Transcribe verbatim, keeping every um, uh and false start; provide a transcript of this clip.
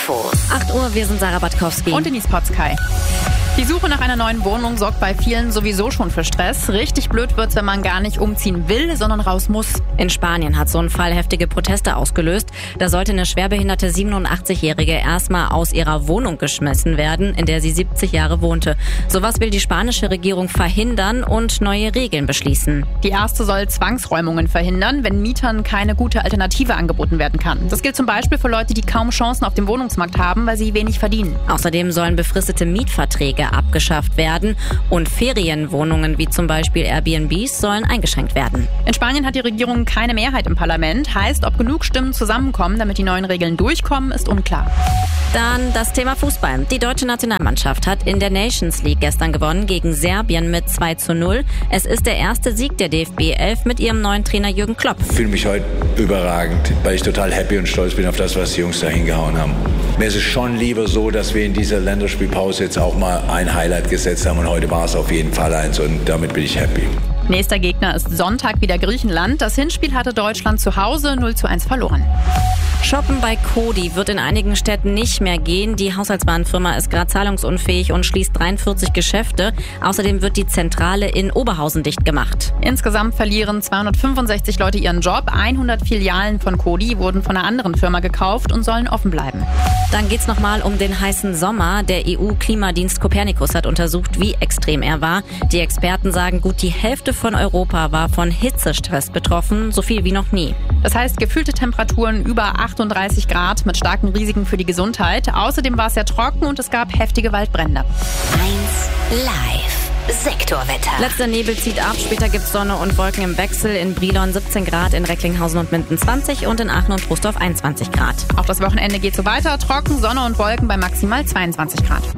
Infos. acht Uhr, wir sind Sarah Batkowski. Und Denise Potzkei. Die Suche nach einer neuen Wohnung sorgt bei vielen sowieso schon für Stress. Richtig blöd wird's, wenn man gar nicht umziehen will, sondern raus muss. In Spanien hat so ein Fall heftige Proteste ausgelöst. Da sollte eine schwerbehinderte siebenundachtzigjährige erstmal aus ihrer Wohnung geschmissen werden, in der sie siebzig Jahre wohnte. Sowas will die spanische Regierung verhindern und neue Regeln beschließen. Die erste soll Zwangsräumungen verhindern, wenn Mietern keine gute Alternative angeboten werden kann. Das gilt zum Beispiel für Leute, die kaum Chancen auf dem Wohnungsmarkt haben, weil sie wenig verdienen. Außerdem sollen befristete Mietverträge abgeschafft werden und Ferienwohnungen wie zum Beispiel Airbnbs sollen eingeschränkt werden. In Spanien hat die Regierung keine Mehrheit im Parlament. Heißt, ob genug Stimmen zusammenkommen, damit die neuen Regeln durchkommen, ist unklar. Dann das Thema Fußball. Die deutsche Nationalmannschaft hat in der Nations League gestern gewonnen gegen Serbien mit zwei zu null. Es ist der erste Sieg der D F B elf mit ihrem neuen Trainer Jürgen Klopp. Ich fühle mich heute überragend, weil ich total happy und stolz bin auf das, was die Jungs da hingehauen haben. Mir ist es schon lieber so, dass wir in dieser Länderspielpause jetzt auch mal ein Highlight gesetzt haben und heute war es auf jeden Fall eins und damit bin ich happy. Nächster Gegner ist Sonntag wieder Griechenland. Das Hinspiel hatte Deutschland zu Hause null zu eins verloren. Shoppen bei Coty wird in einigen Städten nicht mehr gehen. Die Haushaltswarenfirma ist gerade zahlungsunfähig und schließt dreiundvierzig Geschäfte. Außerdem wird die Zentrale in Oberhausen dicht gemacht. Insgesamt verlieren zweihundertfünfundsechzig Leute ihren Job. hundert Filialen von Coty wurden von einer anderen Firma gekauft und sollen offen bleiben. Dann geht's nochmal um den heißen Sommer. Der E U-Klimadienst Copernicus hat untersucht, wie extrem er war. Die Experten sagen, gut die Hälfte von Europa war von Hitzestress betroffen, so viel wie noch nie. Das heißt, gefühlte Temperaturen über achtunddreißig Grad mit starken Risiken für die Gesundheit. Außerdem war es sehr trocken und es gab heftige Waldbrände. eins Live. Sektorwetter. Letzter Nebel zieht ab, später gibt's Sonne und Wolken im Wechsel. In Brilon siebzehn Grad, in Recklinghausen und Minden zwanzig und in Aachen und Trostorf einundzwanzig Grad. Auch das Wochenende geht so weiter. Trocken, Sonne und Wolken bei maximal zweiundzwanzig Grad.